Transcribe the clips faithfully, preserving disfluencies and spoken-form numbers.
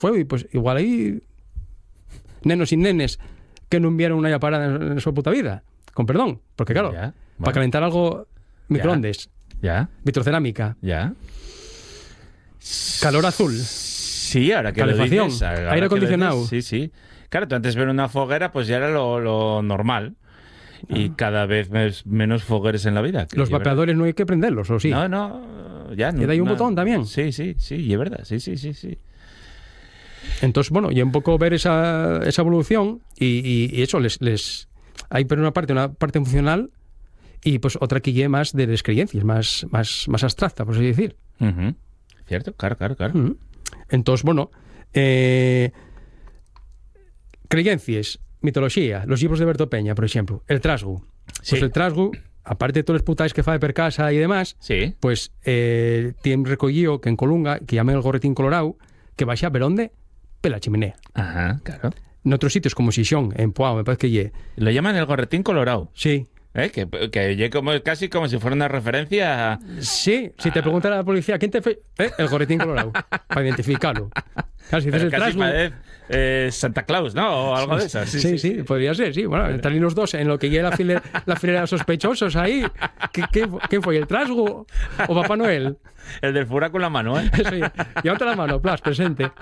fue, pues igual hay nenos y nenes que no vieron una parada en, en su puta vida, con perdón, porque claro, ya, para bueno. calentar algo, microondas, Ya, vitrocerámica, ya. calor azul, Sí, ahora que calefacción, lo dices, ahora aire que lo acondicionado. dices, sí, sí. Claro, tú antes ver una foguera, pues ya era lo, lo normal. Y Ah. cada vez mes- menos fogueres en la vida. los Y es vapeadores no hay que prenderlos, ¿o sí? verdad. No, no, ya no. ¿Y de ahí un no. botón también? Sí, sí, sí, y es verdad, sí, sí, sí, sí. Entonces, bueno, y un poco ver esa, esa evolución y, y- y eso, les, les hay por una parte una parte funcional y pues otra que lleve más de las creencias, más, más, más abstracta, por así decir. Ujú. Cierto, claro, claro, claro. Mm. Entonces, bueno, eh, creencias, mitología, los libros de Berto Peña, por ejemplo, el trasgu. Sí. Pues el trasgu, aparte de todos los putais que fa per casa y demás, Sí. pues eh, tiene recogido que en Colunga, que llaman el gorretín colorado, que vaya a ver dónde, pela chimenea. Ajá, claro. En otros sitios como Xixón, en Poao, me parece que lle. Lo llaman el gorretín colorado. Sí. ¿Eh? Que, que lle como, casi como si fuera una referencia a... Sí, si te pregunta la policía, ¿quién te fue? ¿Eh? El gorretín colorado, para identificarlo. Claro, si dices Pero el casi trasgu... parece eh, Santa Claus, ¿no? O algo de eso. Sí sí, sí, podría ser, sí. Bueno, están ahí los dos en lo que llega la, file, la filera de sospechosos ahí. ¿Qué, qué, ¿Quién fue? ¿El trasgu o Papá Noel? El del fura con la mano, ¿eh? Eso ya. Llévate la mano, plas, presente.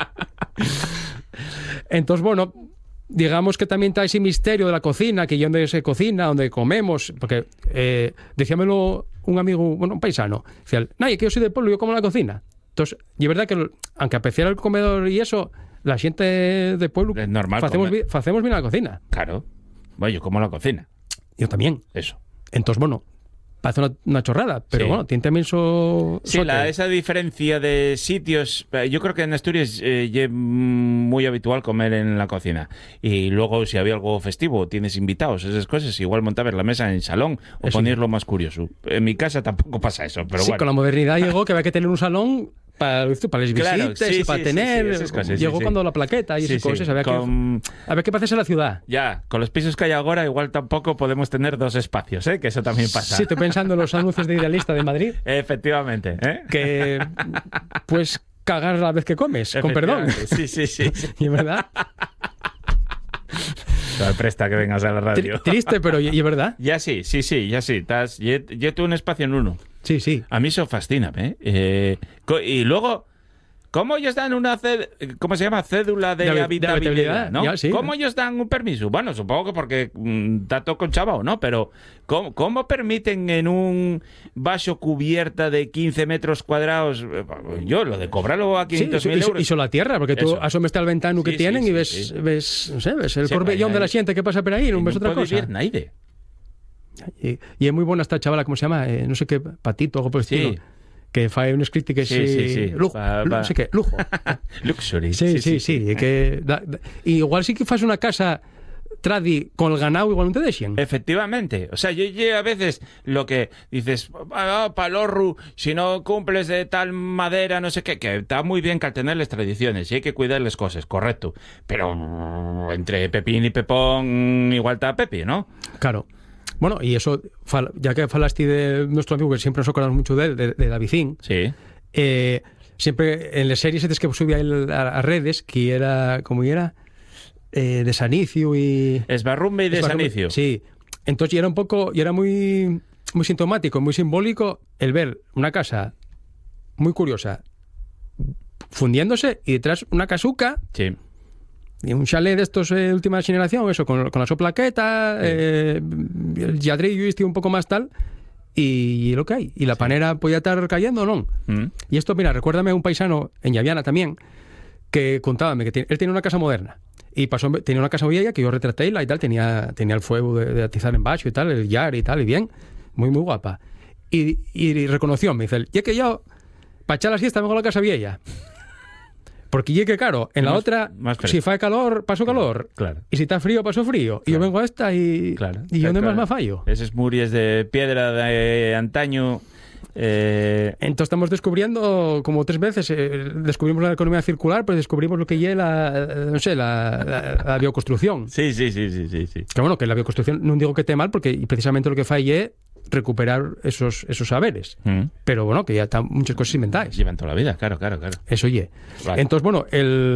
Entonces, bueno, digamos que también está ese misterio de la cocina, que donde se cocina, donde comemos, porque eh, decíamelo un amigo, bueno, un paisano, decía, no, que yo soy de pueblo, yo como en la cocina. Entonces, y es verdad que aunque apreciara el comedor y eso, la gente de pueblo Es normal hacemos comer. bien, hacemos bien la cocina. Claro. Bueno, yo como la cocina. Yo también. Eso. Entonces, bueno, parece una, una chorrada, pero Sí. bueno, tiene también su... Sí, su la, aquel. esa diferencia de sitios, eh, yo creo que en Asturias eh, es muy habitual comer en la cocina. Y luego, si había algo festivo, tienes invitados, esas cosas, igual montar la mesa en el salón o Eso. ponerlo más curioso. En mi casa tampoco pasa eso, pero sí, bueno. con la modernidad llegó que había que tener un salón para, para las visitas Claro, sí, y para sí, tener. sí, sí, esas cosas, llegó sí, sí. cuando la plaqueta y Sí, esas sí, cosas. Había, con- que, había que parecerse a la ciudad. Ya, con los pisos que hay ahora, igual tampoco podemos tener dos espacios, ¿eh? Que eso también pasa. Sí, estoy pensando en los anuncios de Idealista de Madrid, Efectivamente, ¿eh? que pues cagar a la vez que comes, con perdón. Efectivamente, Sí, sí, sí. sí. Y es verdad. Me presta que vengas a la radio. Tri- triste, pero y, y es verdad. Ya sí, sí, sí, ya sí. Estás, ya, ya tú un espacio en uno. Sí, sí. A mí eso fascina, ¿eh? Eh, co- y luego, ¿cómo ellos dan una ced- ¿cómo se llama? Cédula de, De habi- de habitabilidad, habitabilidad, ¿no? ya, sí. ¿Cómo ellos dan un permiso? Bueno, supongo que porque mm, está todo con chavao, ¿no? Pero ¿cómo, cómo permiten en un vaso cubierta de quince metros cuadrados? eh, Yo, lo de cobrarlo a Sí, quinientos y, mil y, euros. y solo la tierra, porque tú Eso. asomes al ventano que Sí, tienen sí, y sí, ves, sí. ves, no sé, ves el Sí, corbellón ahí- de la gente que pasa por ahí, no ves otra puede cosa. vivir nadie. Y, y es muy buena esta chavala, ¿cómo se llama? Eh, no sé qué, Patito, algo por el Sí. estilo. Que fa unos críticas Sí, sí, sí. lujo, Va- lu- va. no sé qué, lujo. Luxury. Sí, sí, sí. y que da- da- y igual sí que fas una casa tradi con el ganado, igual no te dejen. Efectivamente. O sea, yo, yo a veces lo que dices, ah, palorru, si no cumples de tal madera, no sé qué, que está muy bien que al tener las tradiciones y hay que cuidar las cosas, correcto. Pero mm, entre Pepín y Pepón, igual está Pepi, ¿no? Claro. Bueno, y eso, fal- ya que falaste de nuestro amigo, que siempre nos acordamos mucho de él, de, de Davidín, Sí. eh, siempre en las series antes que subía él a, a redes, que era, como era, eh, de Sanicio y... Esbarrumbe y de Esbarrumbe- Sanicio. Sí. Entonces, y era un poco, y era muy, muy sintomático, muy simbólico el ver una casa muy curiosa fundiéndose y detrás una casuca Sí. y un chalet de estos de última generación, eso, con, con la soplaqueta, Sí. eh, el lladrillo y este un poco más tal, y, lo que hay. Y la panera podía estar cayendo o no. Mm. Y esto, mira, recuérdame a un paisano en Llaviana también, que contábame que tiene- él tenía una casa moderna. Y pasó, tenía una casa vieja que yo retraté y tal, tenía, tenía el fuego de, de atizar en baixo y tal, el yar y tal, y bien, muy, muy guapa. Y, y reconoció, me dice, ya que yo, para echar la siesta vengo a la casa vieja. Porque ya que, claro, en la Más- otra, más fresco. si fa calor, paso calor. Claro. Y si está frío, paso frío. Y yo Claro. vengo a esta y, Claro. y ¿dónde Claro. más me fallo? Esas murries de piedra de antaño. Eh, Entonces estamos descubriendo como tres veces, eh, descubrimos la economía circular, pues descubrimos lo que es la, eh, no sé, la, la, la bioconstrucción. sí, sí, sí, sí, sí, sí. Que bueno, que la bioconstrucción no digo que esté mal, porque precisamente lo que falla es recuperar esos, esos saberes. Mm. Pero bueno, que ya están muchas cosas inventadas. Llevan toda la vida, claro, claro, claro. Eso ye. Vale. Entonces, bueno, el